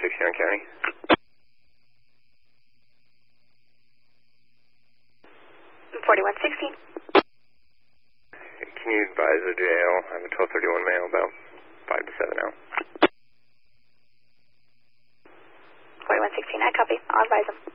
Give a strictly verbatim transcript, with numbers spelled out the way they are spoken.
sixteen on county. forty-one sixteen. Can you advise the jail? I have a twelve thirty-one mail about five to seven now. forty-one sixteen, I copy. I'll advise them.